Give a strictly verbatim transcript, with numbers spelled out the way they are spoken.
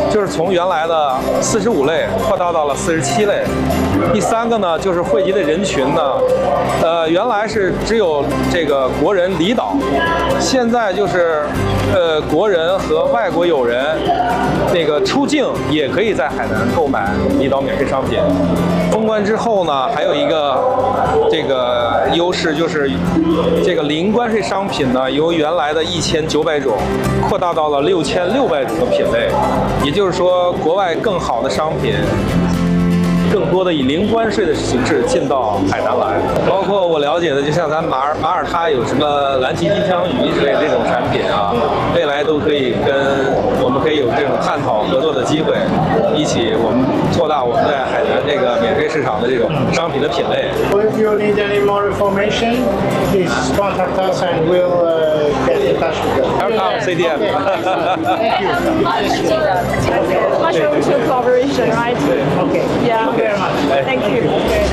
就是从原来的四十五类扩大到了四十七类。第三个呢，就是汇集的人群呢，呃，原来是只有这个国人离岛，现在就是呃国人和外国友人那个出境也可以在海南购买离岛免税商品。封关之后呢，还有一个这个优势就是这个零关税商品呢，由原来的一千九百种扩大到了六千六百种的品类，也就是说，国外更好的商品，更多的以零关税的形式进到海南来。包括我了解的，就像咱马耳马耳他有什么蓝鳍金枪鱼之类的这种产品啊，未来都可以跟我们可以有这种探讨合作的机会，一起我们扩大我们在海南这个免税市场的这种商品的品类。 If you need any more information, please contact us and we'll uh, get in touch with you. Welcome C D M. Thank you. Much room to collaboration, right? Okay. Yeah. Thank you very much. Thank you.